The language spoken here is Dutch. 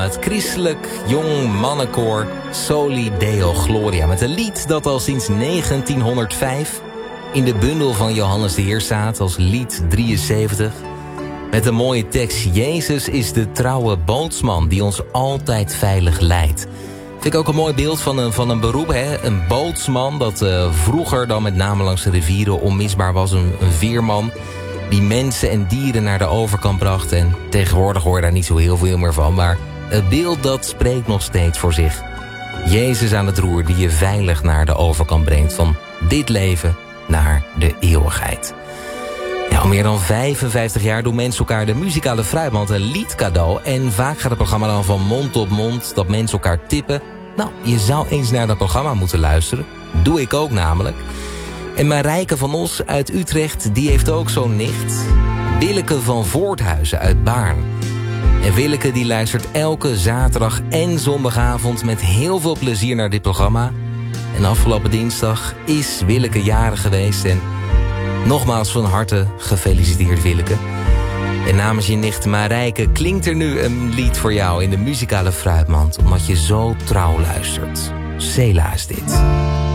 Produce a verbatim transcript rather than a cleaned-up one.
Het christelijk jong mannenkoor Soli Deo Gloria. Met een lied dat al sinds negentienhonderdvijf in de bundel van Johannes de Heer staat als lied drieënzeventig. Met een mooie tekst. Jezus is de trouwe bootsman die ons altijd veilig leidt. Vind ik ook een mooi beeld van een, van een beroep. Hè? Een bootsman dat uh, vroeger dan met name langs de rivieren onmisbaar was. Een, een veerman die mensen en dieren naar de overkant bracht. En tegenwoordig hoor je daar niet zo heel veel meer van. Maar het beeld dat spreekt nog steeds voor zich. Jezus aan het roer die je veilig naar de overkant brengt. Van dit leven naar de eeuwigheid. Ja, al meer dan vijfenvijftig jaar doen mensen elkaar de muzikale fruitmand een lied cadeau. En vaak gaat het programma dan van mond tot mond dat mensen elkaar tippen. Nou, je zou eens naar dat programma moeten luisteren. Doe ik ook namelijk. En Marijke van Os uit Utrecht, die heeft ook zo'n nicht. Willeke van Voorthuizen uit Baarn. En Willeke die luistert elke zaterdag en zondagavond met heel veel plezier naar dit programma. En afgelopen dinsdag is Willeke jarig geweest. En nogmaals van harte gefeliciteerd, Willeke. En namens je nicht Marijke klinkt er nu een lied voor jou in de muzikale fruitmand. Omdat je zo trouw luistert. Cela is dit.